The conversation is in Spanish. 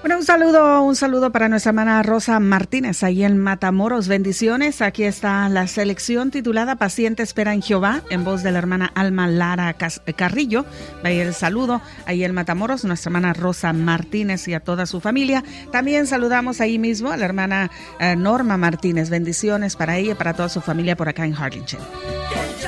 Bueno, un saludo para nuestra hermana Rosa Martínez, ahí en Matamoros. Bendiciones. Aquí está la selección titulada Paciente Espera en Jehová, en voz de la hermana Alma Lara Carrillo. Ahí el saludo, ahí en Matamoros, nuestra hermana Rosa Martínez y a toda su familia. También saludamos ahí mismo a la hermana Norma Martínez. Bendiciones para ella y para toda su familia por acá en Harlingen.